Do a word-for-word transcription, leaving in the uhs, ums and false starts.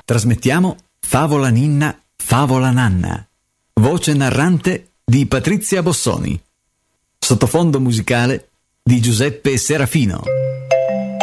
Trasmettiamo Favola Ninna, Favola Nanna. Voce narrante di Patrizia Bossoni. Sottofondo musicale di Giuseppe Serafino.